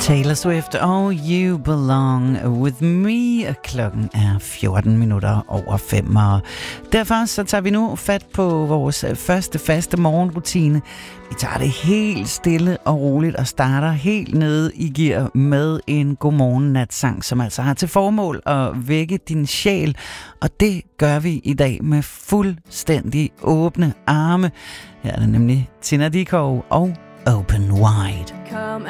Taylor Swift og You Belong With Me. Klokken er 14 minutter over 5. Og derfor så tager vi nu fat på vores første faste morgenrutine. Vi tager det helt stille og roligt og starter helt nede i gear med en godmorgen-natsang, som altså har til formål at vække din sjæl. Og det gør vi i dag med fuldstændig åbne arme. Her er det nemlig Tina Dickow og Open Wide. Come